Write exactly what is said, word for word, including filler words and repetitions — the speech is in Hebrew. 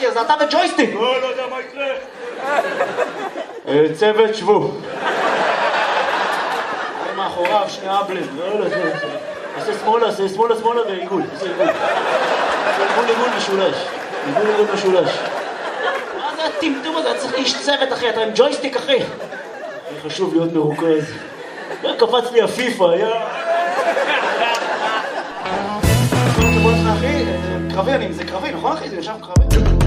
אחי, אז אתה וג'ויסטיק. לא, לא יודע מה יקרה. צוות, שבו. מאחוריו, שני אבלים. לא, לא, לא. עושה שמאלה, עושה שמאלה, שמאלה ועיגול. עושה עיגול. עיגול, עיגול משולש. עיגול, עיגול משולש. מה זה הטמטום הזה? אתה צריך איש צוות, אחי. אתה עם ג'ויסטיק, אחי. חשוב להיות מרוכז. קפץ לי הפיפה, יא... אחי, קרבי, זה קרבי, נכון אחי? זה יושב קרבי.